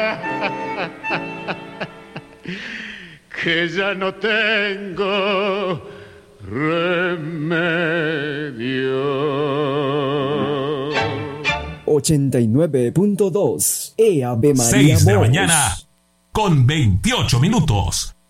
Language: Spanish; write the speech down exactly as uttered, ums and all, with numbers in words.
Que ya no tengo remedio. ochenta y nueve punto dos E Ave María. seis de la mañana con veintiocho minutos.